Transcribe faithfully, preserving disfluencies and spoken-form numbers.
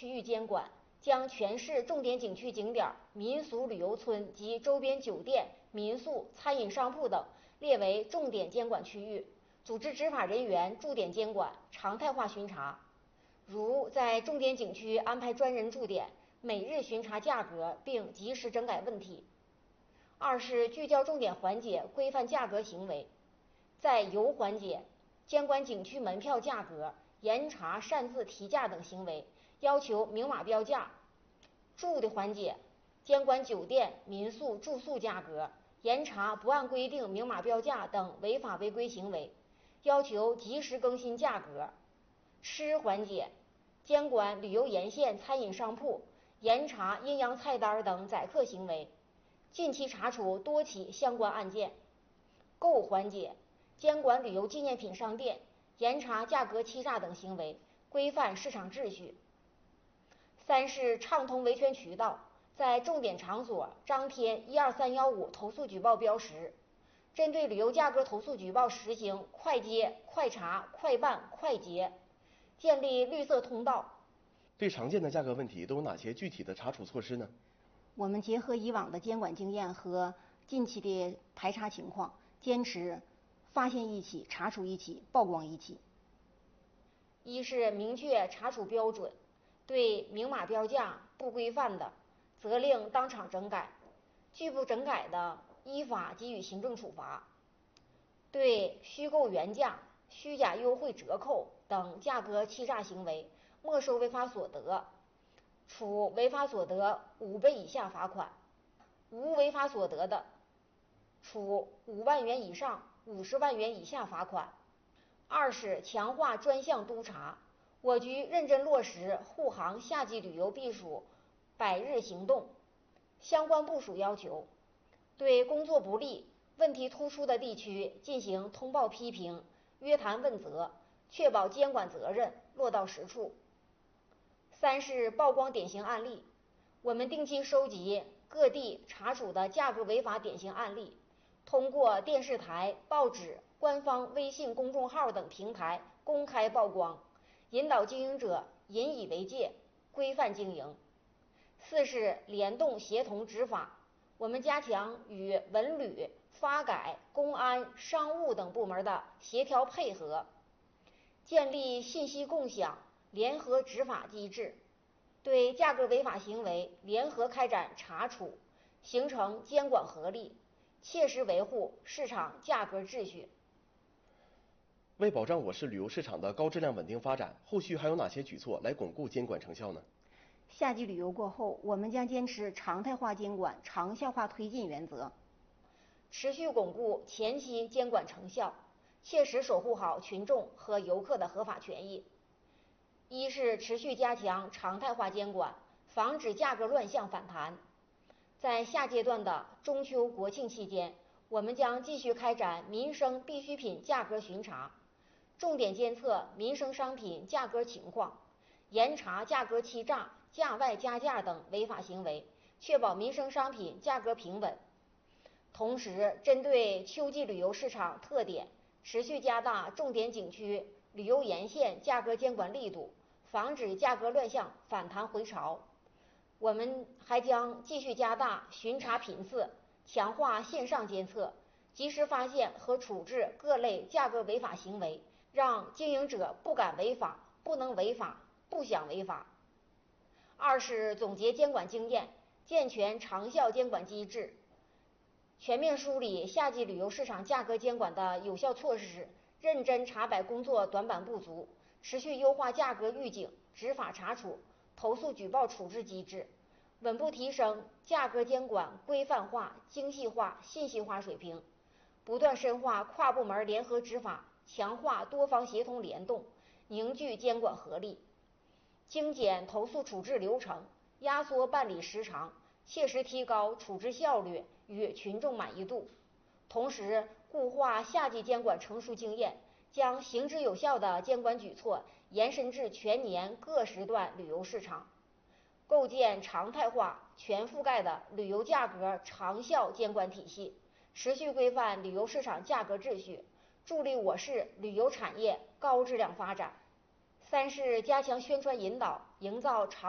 区域监管，将全市重点景区景点、民俗旅游村及周边酒店、民宿、餐饮商铺等列为重点监管区域，组织执法人员驻点监管，常态化巡查。如在重点景区安排专人驻点，每日巡查价格并及时整改问题。二是聚焦重点环节，规范价格行为。在游环节，监管景区门票价格、严查擅自提价等行为，要求明码标价。住的环节，监管酒店、民宿住宿价格，严查不按规定明码标价等违法违规行为，要求及时更新价格。吃环节，监管旅游沿线餐饮商铺，严查阴阳菜单等宰客行为，近期查处多起相关案件。购环节，监管旅游纪念品商店，严查价格欺诈等行为，规范市场秩序。三是畅通维权渠道，在重点场所张贴一二三一五投诉举报标识，针对旅游价格投诉举报实行快接、快查、快办、快结，建立绿色通道。 对常见的价格问题都有哪些具体的查处措施呢？ 我们结合以往的监管经验和近期的排查情况，坚持发现一起查处一起曝光一起。 一是明确查处标准，对明码标价不规范的，责令当场整改，拒不整改的依法给予行政处罚。对虚构原价、虚假优惠折扣等价格欺诈行为，没收违法所得，处违法所得五倍以下罚款；无违法所得的，处五万元以上五十万元以下罚款。二是强化专项督查，我局认真落实护航夏季旅游避暑百日行动，相关部署要求，对工作不力、问题突出的地区进行通报批评、约谈问责，确保监管责任落到实处。三是曝光典型案例，我们定期收集各地查处的价格违法典型案例，通过电视台、报纸、官方微信公众号等平台公开曝光，引导经营者引以为戒，规范经营。四是联动协同执法，我们加强与文旅、发改、公安、商务等部门的协调配合，建立信息共享、联合执法机制，对价格违法行为联合开展查处，形成监管合力，切实维护市场价格秩序。 为保障我市旅游市场的高质量稳定发展，后续还有哪些举措来巩固监管成效呢？ 夏季旅游过后，我们将坚持常态化监管、长效化推进原则， 持续巩固前期监管成效，切实守护好群众和游客的合法权益。一是持续加强常态化监管，防止价格乱象反弹。在下阶段的中秋国庆期间，我们将继续开展民生必需品价格巡查，重点监测民生商品价格情况，严查价格欺诈、价外加价等违法行为，确保民生商品价格平稳。同时，针对秋季旅游市场特点，持续加大重点景区、旅游沿线价格监管力度，防止价格乱象反弹回潮。我们还将继续加大巡查频次，强化线上监测，及时发现和处置各类价格违法行为，让经营者不敢违法、不能违法、不想违法。二是总结监管经验，健全长效监管机制，全面梳理夏季旅游市场价格监管的有效措施，认真查摆工作短板不足，持续优化价格预警、执法查处、投诉举报处置机制，稳步提升价格监管规范化、精细化、信息化水平，不断深化跨部门联合执法，强化多方协同联动，凝聚监管合力，精简投诉处置流程，压缩办理时长，切实提高处置效率与群众满意度。同时，固化夏季监管成熟经验，将行之有效的监管举措延伸至全年各时段旅游市场，构建常态化、全覆盖的旅游价格长效监管体系，持续规范旅游市场价格秩序，助力我市旅游产业高质量发展。三是加强宣传引导，营造长